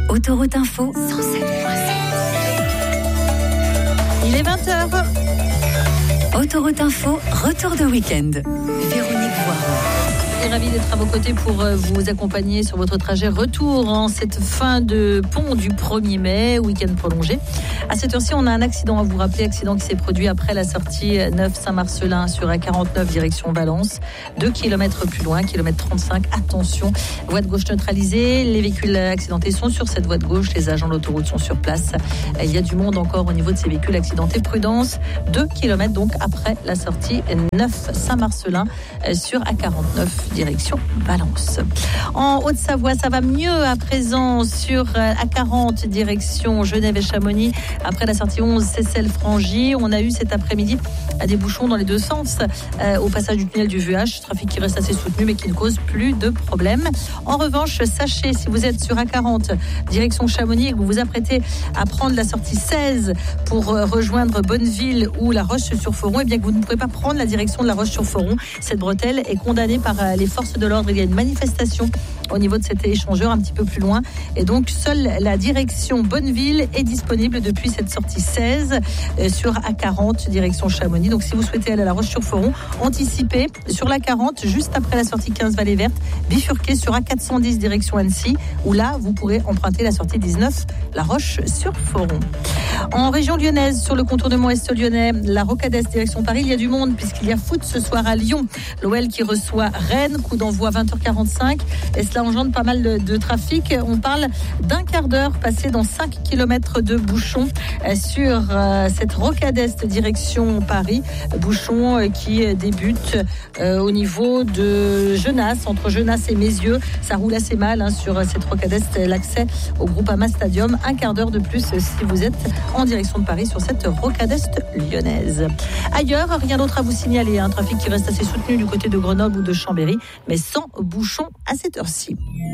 Autoroute Info 107.7. Il est 20h. Autoroute Info, retour de week-end. Véronique Voiron. Je suis ravie d'être à vos côtés pour vous accompagner sur votre trajet retour en cette fin de pont du 1er mai, week-end prolongé. À cette heure-ci, on a un accident à vous rappeler, accident qui s'est produit après la sortie 9 Saint-Marcelin sur A49 direction Valence. 2 km plus loin, kilomètre 35. Attention, voie de gauche neutralisée. Les véhicules accidentés sont sur cette voie de gauche. Les agents de l'autoroute sont sur place. Il y a du monde encore au niveau de ces véhicules accidentés. Prudence, 2 km donc après la sortie 9 Saint-Marcelin sur A49 direction Valence. En Haute-Savoie, ça va mieux à présent sur A40 direction Genève et Chamonix. Après la sortie 11 Seyssel-Frangy, on a eu cet après-midi des bouchons dans les deux sens au passage du tunnel du VH. Trafic qui reste assez soutenu mais qui ne cause plus de problème. En revanche, sachez, si vous êtes sur A40 direction Chamonix et que vous vous apprêtez à prendre la sortie 16 pour rejoindre Bonneville ou La Roche-sur-Foron, et bien que vous ne pourrez pas prendre la direction de La Roche-sur-Foron. Cette bretelle est condamnée par les forces de l'ordre. Il y a une manifestation au niveau de cet échangeur un petit peu plus loin et donc seule la direction Bonneville est disponible depuis cette sortie 16 sur A40 direction Chamonix. Donc si vous souhaitez aller à La Roche-sur-Foron, anticipez sur l'A40 juste après la sortie 15 Vallée Verte, bifurquez sur A410 direction Annecy où là vous pourrez emprunter la sortie 19 La Roche-sur-Foron. En région lyonnaise, sur le contournement est lyonnais, la Rocadesse direction Paris, il y a du monde puisqu'il y a foot ce soir à Lyon. L'OL qui reçoit Rennes, coup d'envoi 20h45 et cela engendre pas mal de trafic. On parle d'un quart d'heure passé dans 5 km de bouchons sur cette Rocadesse direction Paris. Bouchon qui débute au niveau de Genasse, entre Genasse et Mézieux. Ça roule assez mal sur cette Rocadesse, l'accès au Groupama Stadium. Un quart d'heure de plus si vous êtes en direction de Paris sur cette Rocadesse lyonnaise. Ailleurs, rien d'autre à vous signaler. Un trafic qui reste assez soutenu du côté de Grenoble ou de Chambéry, mais sans bouchons à cette heure-ci.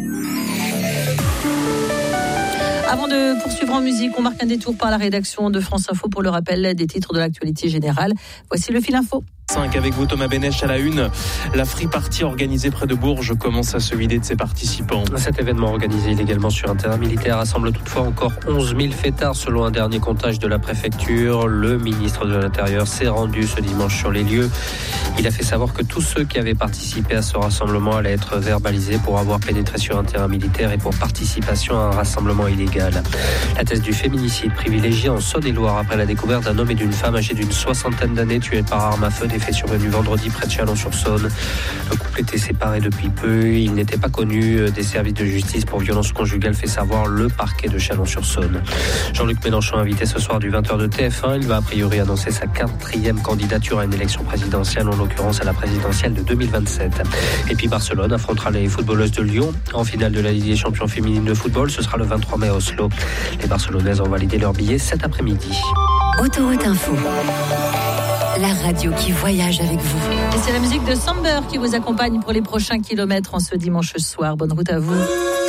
Avant de poursuivre en musique, on marque un détour par la rédaction de France Info pour le rappel des titres de l'actualité générale. Voici le fil info. 5 avec vous Thomas Bénèche à la une. La free party organisée près de Bourges commence à se vider de ses participants. Cet événement organisé illégalement sur un terrain militaire rassemble toutefois encore 11 000 fêtards selon un dernier comptage de la préfecture. Le ministre de l'Intérieur s'est rendu ce dimanche sur les lieux. Il a fait savoir que tous ceux qui avaient participé à ce rassemblement allaient être verbalisés pour avoir pénétré sur un terrain militaire et pour participation à un rassemblement illégal. La thèse du féminicide privilégiée en Saône-et-Loire après la découverte d'un homme et d'une femme âgés d'une 60aine d'années tués par arme à feu. Des faits survenus vendredi près de Chalon-sur-Saône. Le couple était séparé depuis peu. Il n'était pas connu des services de justice pour violence conjugale, fait savoir le parquet de Chalon-sur-Saône. Jean-Luc Mélenchon invité ce soir du 20h de TF1. Il va a priori annoncer sa 4e candidature à une élection présidentielle, en l'occurrence à la présidentielle de 2027. Et puis Barcelone affrontera les footballeuses de Lyon en finale de la Ligue des champions féminine de football. Ce sera le 23 mai à Oslo. Les Barcelonaises ont validé leur billet cet après-midi. Autoroute Info. La radio qui voyage avec vous. Et c'est la musique de Samber qui vous accompagne pour les prochains kilomètres en ce dimanche soir. Bonne route à vous.